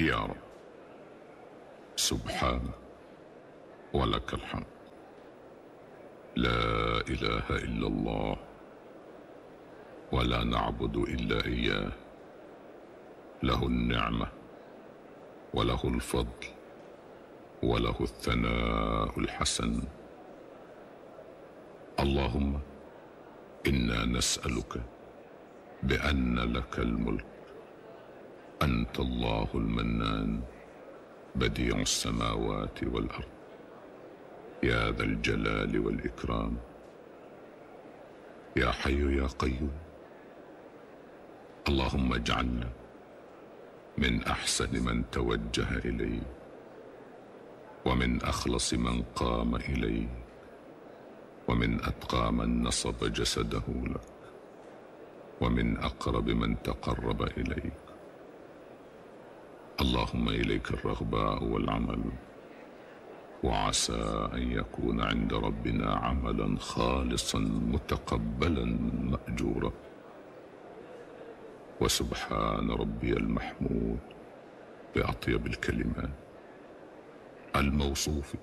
يا رب، سبحانك ولك الحمد. لا إله إلا الله، ولا نعبد إلا إياه. له النعمة وله الفضل وله الثناء الحسن. اللهم إنا نسألك بأن لك الملك، أنت الله المنان بديع السماوات والأرض، يا ذا الجلال والإكرام. يا حي يا قيوم، اللهم اجعلنا من أحسن من توجه إليك، ومن أخلص من قام إليك، ومن أتقى من نصب جسده لك، ومن أقرب من تقرب إليك. اللهم إليك الرغباء والعمل، وعسى أن يكون عند ربنا عملا خالصا متقبلا مأجورا. وسبحان ربي المحمود بأطيب الكلمات الموصوف.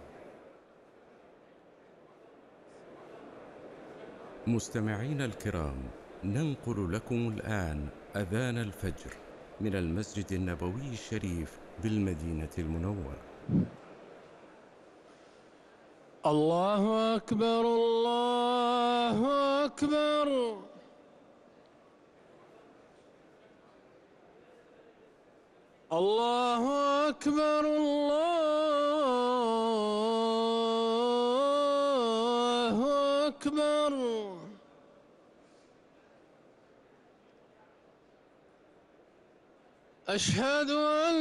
مستمعين الكرام، ننقل لكم الآن أذان الفجر من المسجد النبوي الشريف بالمدينة المنورة. الله أكبر، الله أكبر. الله أكبر، الله أكبر. أشهد أن